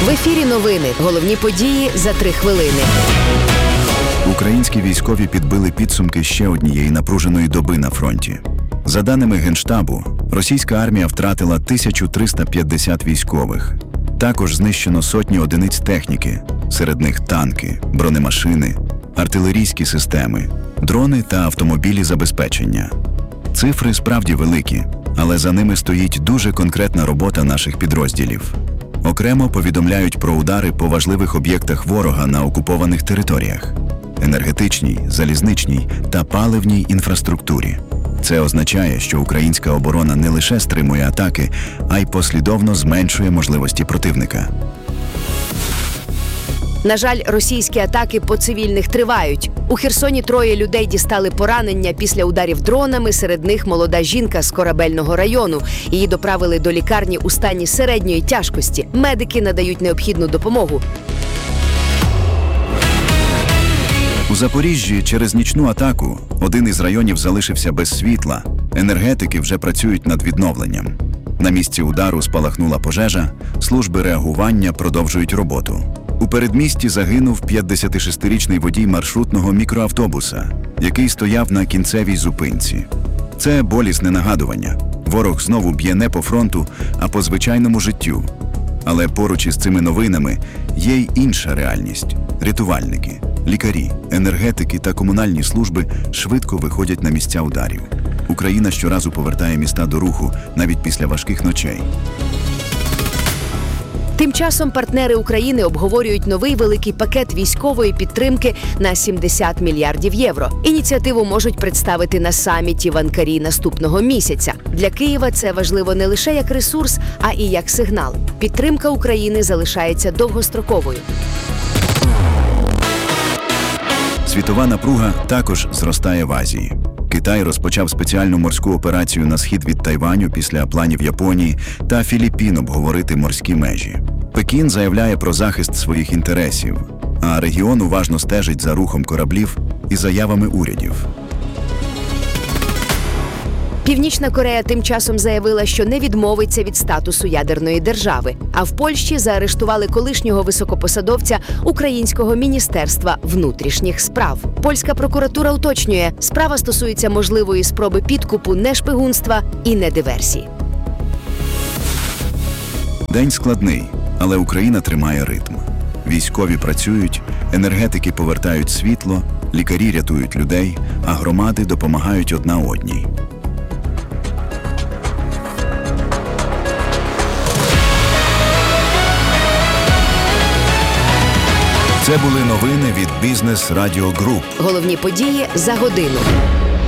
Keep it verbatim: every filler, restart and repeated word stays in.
В ефірі новини. Головні події за три хвилини. Українські військові підбили підсумки ще однієї напруженої доби на фронті. За даними Генштабу, російська армія втратила тисячу триста п'ятдесят військових. Також знищено сотні одиниць техніки, серед них танки, бронемашини, артилерійські системи, дрони та автомобілі забезпечення. Цифри справді великі, але за ними стоїть дуже конкретна робота наших підрозділів. Окремо повідомляють про удари по важливих об'єктах ворога на окупованих територіях – енергетичній, залізничній та паливній інфраструктурі. Це означає, що українська оборона не лише стримує атаки, а й послідовно зменшує можливості противника. На жаль, російські атаки по цивільних тривають. У Херсоні троє людей дістали поранення після ударів дронами, серед них молода жінка з Корабельного району. Її доправили до лікарні у стані середньої тяжкості. Медики надають необхідну допомогу. У Запоріжжі через нічну атаку один із районів залишився без світла. Енергетики вже працюють над відновленням. На місці удару спалахнула пожежа, служби реагування продовжують роботу. У передмісті загинув п'ятдесятишестирічний водій маршрутного мікроавтобуса, який стояв на кінцевій зупинці. Це болісне нагадування. Ворог знову б'є не по фронту, а по звичайному життю. Але поруч із цими новинами є й інша реальність. Рятувальники, лікарі, енергетики та комунальні служби швидко виходять на місця ударів. Україна щоразу повертає міста до руху, навіть після важких ночей. Тим часом партнери України обговорюють новий великий пакет військової підтримки на сімдесят мільярдів євро. Ініціативу можуть представити на саміті в Анкарі наступного місяця. Для Києва це важливо не лише як ресурс, а і як сигнал. Підтримка України залишається довгостроковою. Світова напруга також зростає в Азії. Китай розпочав спеціальну морську операцію на схід від Тайваню після планів Японії та Філіппін обговорити морські межі. Пекін заявляє про захист своїх інтересів, а регіон уважно стежить за рухом кораблів і заявами урядів. Північна Корея тим часом заявила, що не відмовиться від статусу ядерної держави. А в Польщі заарештували колишнього високопосадовця Українського міністерства внутрішніх справ. Польська прокуратура уточнює, справа стосується можливої спроби підкупу, не шпигунства і не диверсій. День складний, але Україна тримає ритм. Військові працюють, енергетики повертають світло, лікарі рятують людей, а громади допомагають одна одній. Це були новини від Бізнес Радіо Груп. Головні події за годину.